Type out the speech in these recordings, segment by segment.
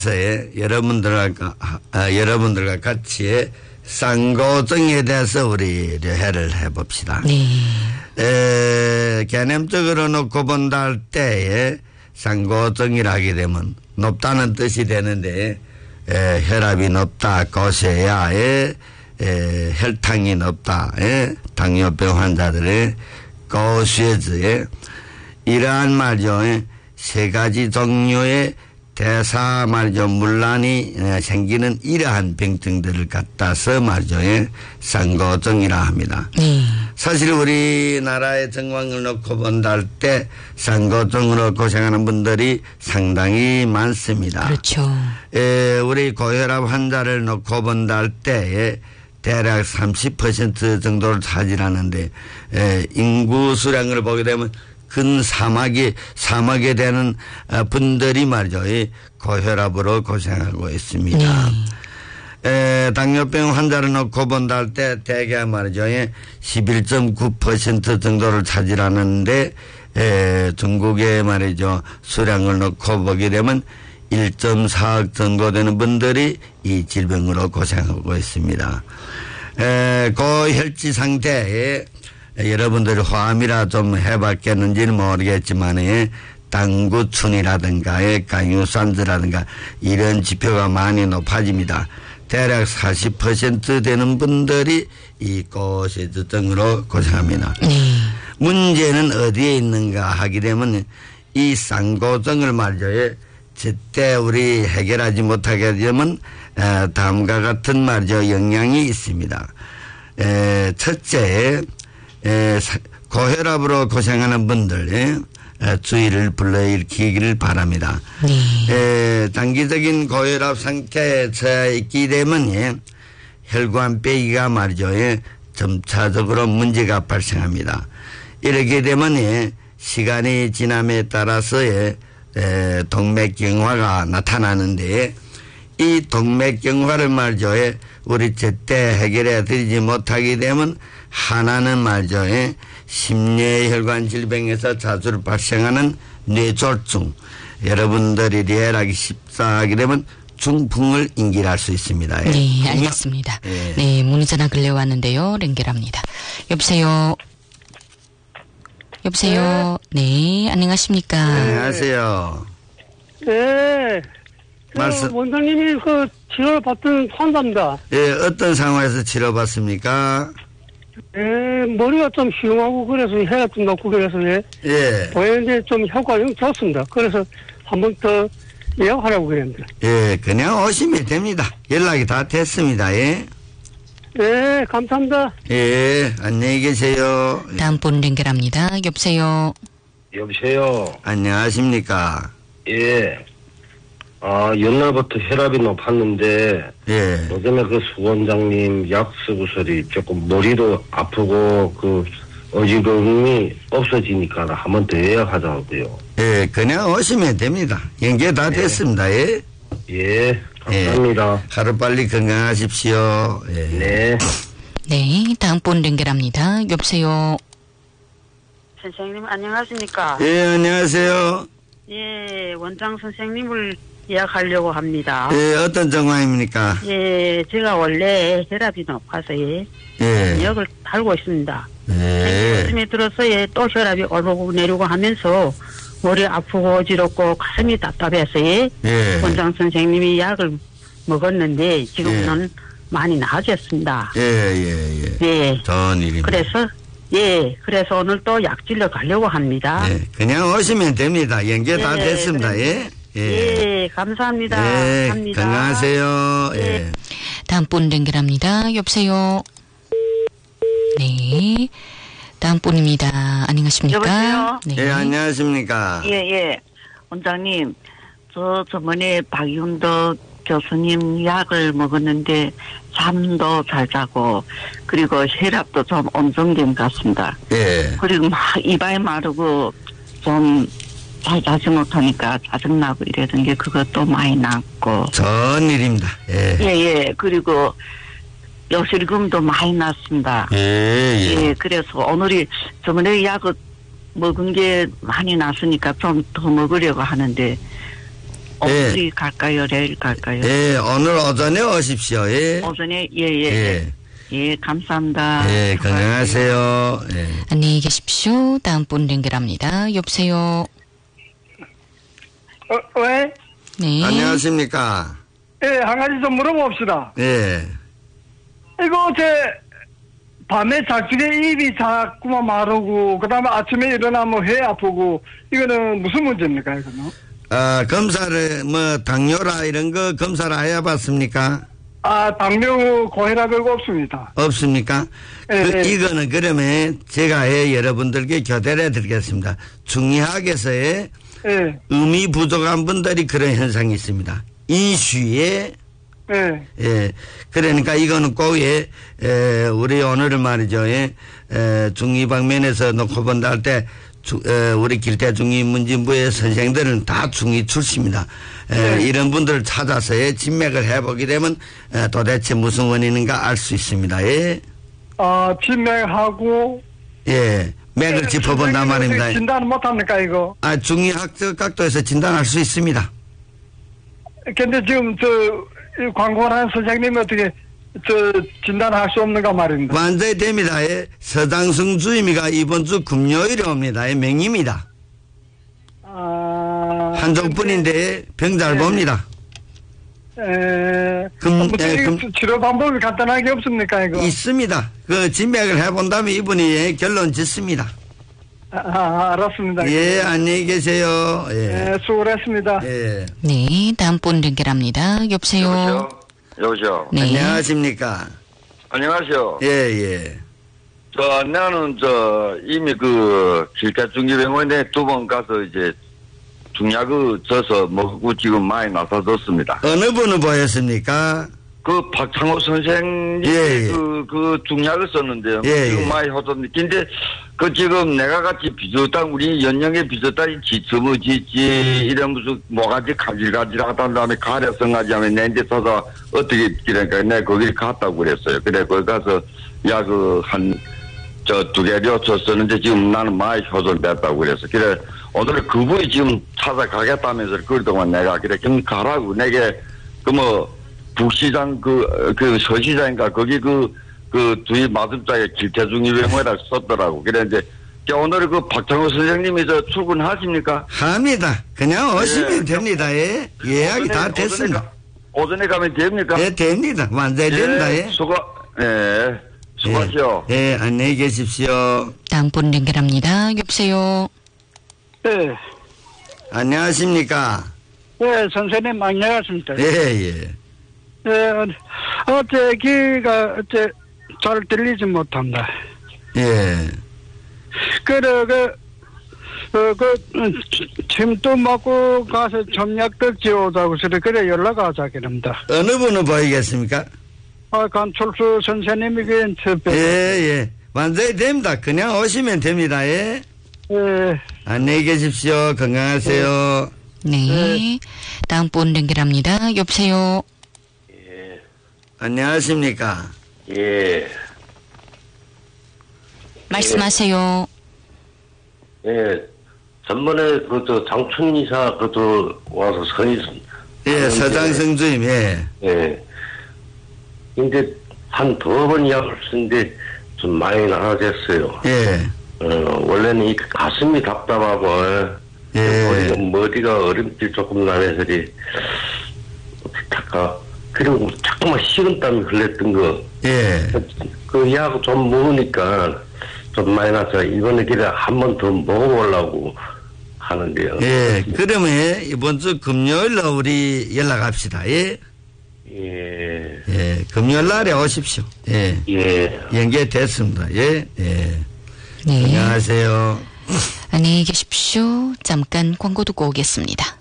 여러분들과 같이 쌍고증에 대해서 우리 회를 해봅시다. 네. 개념적으로 놓고 본다 할 때에 쌍고증이라 하게 되면 높다는 뜻이 되는데 혈압이 높다, 고血压에 혈당이 높다, 당뇨병 환자들의 고血脂에 이러한 말이죠. 세 가지 종류의 대사 말이죠. 문란이 생기는 이러한 병증들을 갖다서 말이죠. 쌍고증이라 합니다. 사실 우리나라의 정황을 놓고 본다 할 때 쌍고증으로 고생하는 분들이 상당히 많습니다. 그렇죠. 우리 고혈압 환자를 놓고 본다 할 때에 대략 30% 정도를 차지하는데 인구 수량을 보게 되면 근 사막에 되는 분들이 말이죠. 고혈압으로 고생하고 있습니다. 당뇨병 환자를 놓고 본다 할 때 대개 말이죠. 11.9% 정도를 차지하는데 중국의 말이죠. 수량을 놓고 보게 되면 1.4억 정도 되는 분들이 이 질병으로 고생하고 있습니다. 고혈脂 상태에 여러분들이 호암이라 좀 해봤겠는지는 모르겠지만 당구춘이라든가 강유산소라든가 이런 지표가 많이 높아집니다. 대략 40% 되는 분들이 이 고혈증으로 고생합니다. 문제는 어디에 있는가 하게 되면 이 쌍고증을 말이죠. 제때 우리 해결하지 못하게 되면 다음과 같은 말이죠. 영향이 있습니다. 첫째, 고혈압으로 고생하는 분들 주의를 불러일으키기를 바랍니다. 단기적인 고혈압 상태에 처해 있게 되면 혈관 빼기가 말이죠. 점차적으로 문제가 발생합니다. 이렇게 되면 시간이 지남에 따라서 동맥경화가 나타나는데 이 동맥경화를 말이죠. 우리 제때 해결해 드리지 못하게 되면 하나는 말이죠. 심뇌혈관 질병에서 자주 발생하는 뇌졸중. 여러분들이 이해하기 쉽사하게 되면 중풍을 인기할 수 있습니다. 네, 알겠습니다. 네, 문의 전화 근래 왔는데요. 연결합니다. 여보세요. 네, 안녕하십니까. 안녕하세요. 네. 말씀. 원장님이 치료를 받던 환자입니다. 어떤 상황에서 치료받습니까? 머리가 좀 휘용하고 그래서 혈압 좀 높고 그래서 보이는데 좀 효과가 좋습니다. 그래서 한 번 더 예약하라고 그랬는데. 그냥 오시면 됩니다. 연락이 다 됐습니다. 네, 감사합니다. 안녕히 계세요. 다음 분 연결합니다. 여보세요. 안녕하십니까. 옛날부터 혈압이 높았는데, 요즘에 수 원장님 약 쓰고서리 조금 머리도 아프고, 어지러움이 없어지니까 한 번 더 예약하자고요. 그냥 오시면 됩니다. 연계 다 됐습니다. 감사합니다. 하루빨리 건강하십시오. 네, 다음 분 연결합니다. 여보세요. 선생님 안녕하십니까? 안녕하세요. 원장 선생님을 예약하려고 합니다. 어떤 정황입니까? 제가 원래 혈압이 높아서 약을 달고 있습니다. 요즘에 들어서 또 혈압이 오르고 내리고 하면서 머리 아프고 어지럽고 가슴이 답답해서 원장 선생님이 약을 먹었는데 지금은 많이 나아졌습니다. 좋은 일입니다. 그래서 오늘 또 약질러 가려고 합니다. 그냥 오시면 됩니다. 연계 다 됐습니다. 감사합니다. 감사합니다. 건강하세요. 다음 분 연결합니다. 여보세요. 네. 다음 분입니다. 안녕하십니까? 여보세요? 안녕하십니까? 원장님, 저번에 박윤덕 교수님 약을 먹었는데 잠도 잘 자고 그리고 혈압도 좀 온정된 것 같습니다. 그리고 막 이빨 마르고 좀 잘 자지 못하니까 짜증나고 이러던 게 그것도 많이 났고. 좋은 일입니다. 그리고 요실금도 많이 났습니다. 그래서 오늘이 저번에 약을 먹은 게 많이 났으니까 좀 더 먹으려고 하는데 옴리 갈까요? 내일 갈까요? 예, 오늘 오전에 오십시오. 예. 오전에 예, 감사합니다. 예, 건강하세요. 예. 안녕히 계십시오. 다음 분 연결합니다. 여보세요. 왜? 네. 안녕하십니까? 예, 한 가지 좀 물어봅시다. 예. 이거 밤에 자기의 입이 자꾸만 마르고, 그 다음에 아침에 일어나면 회 아프고, 이거는 무슨 문제입니까, 이거는? 검사를, 당뇨라 이런 거 검사를 해봤습니까? 당뇨, 고혈압 별거 없습니다. 없습니까? 예. 이거는 그러면 제가 여러분들께 교대를 해드리겠습니다. 중의학에서의 예. 음이 부족한 분들이 그런 현상이 있습니다. 인슈에 예. 그러니까 이거는 꼭 우리 오늘은 말이죠. 중의 방면에서 놓고 본다 할 때 우리 길태 중의 문진부의 선생들은 다 중의 출시입니다. 이런 분들을 찾아서 진맥을 해보게 되면 도대체 무슨 원인인가 알 수 있습니다. 예. 진맥하고 예. 맥을 짚어본단 말입니다. 진단은 못합니까, 이거? 중의학적 각도에서 진단할 수 있습니다. 근데 지금 광고를 한 선생님이 어떻게 진단할 수 없는가 말입니다. 완전히 됩니다. 서장승 주임이가 이번 주 금요일에 옵니다. 맹입니다. 한정뿐인데 병 잘 봅니다. 치료 방법이 간단하게 없습니까, 이거? 있습니다. 그 진맥을 해본 다음에 이분이 결론 짓습니다. 알았습니다. 예, 안녕히 계세요. 예, 수고했습니다. 예. 네, 다음 분 연결합니다. 여보세요. 여보세요. 네. 안녕하십니까. 안녕하세요. 예. 나는 이미 길가중기병원에 2번 가서 이제 중약을 져서 먹고 지금 많이 나서졌습니다. 어느 분을 보였습니까? 박창호 선생님 그 중약을 썼는데요. 지금 많이 허졌는데 근데 지금 내가 같이 비슷한 우리 연령에 비슷한 지처무지지 이런 무슨 뭐가지 가질가질하다 다음에 가려성하지 하면 내한테 서서 어떻게 그러니까 내가 거기 갔다고 그랬어요. 그래 거기 가서 약을 한 2개료 줬었는데 지금 나는 많이 효절됐다고 그랬어. 그래 오늘 그분이 지금 찾아가겠다면서 그동안 내가 그래 좀 가라고 내게 북시장 서시장인가 거기 뒤 맞은짝에 길태중이병원이라 썼더라고. 그랬는데 오늘 박창호 선생님이 출근하십니까? 합니다. 그냥 오시면 됩니다. 예약이 다 됐습니다. 오전에 가면 됩니까? 네, 됩니다. 완전히 됩니다. 수고하시오. 예, 안녕히 계십시오. 다음 분 연결합니다. 여보세요. 네. 안녕하십니까? 네, 선생님 안녕하십니까? 예. 귀가 잘 들리지 못한다. 예. 침도 먹고 가서 점약도 지어오자고 그래 연락하자 그럽니다. 어느 분을 보이겠습니까? 간철수 선생님이 예. 완전히 됩니다. 그냥 오시면 됩니다. 예. 안녕히 계십시오. 건강하세요. 네. 다음 분 연결합니다. 여보세요. 예. 안녕하십니까? 예. 말씀하세요. 예. 전번에 장춘 이사 와서 예, 서장승 주임. 예. 근데 한 2번 약을 쓰는데 좀 많이 나아졌어요. 예. 원래는 이 가슴이 답답하고 머리가 얼음질 조금 나면서 그리고 자꾸만 식은땀이 흘렸던 거. 예. 그 약 좀 먹으니까 좀 많이 나서 이번에 길에 한 번 더 먹어보려고 하는데요. 예. 그러면 이번 주 금요일 날 우리 연락합시다. 예. 금요일 날에 오십시오. 예. 연결됐습니다. 예. 네. 안녕하세요. 안녕히 계십시오. 잠깐 광고 듣고 오겠습니다.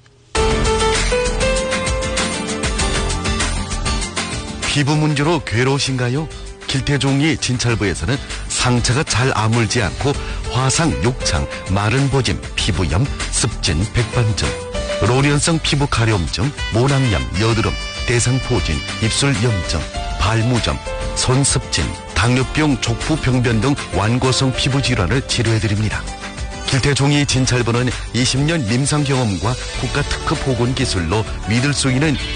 피부 문제로 괴로우신가요? 길태종이 진찰부에서는 상처가 잘 아물지 않고 화상, 욕창, 마른 보짐, 피부염, 습진, 백반증, 로련성 피부 가려움증, 모낭염, 여드름, 대상포진, 입술 염증, 발무점, 손습진, 당뇨병, 족푸 병변 등 완고성 피부 질환을 치료해드립니다. 길태종이 진찰부는 20년 임상 경험과 국가 특허 보건 기술로 믿을 수 있는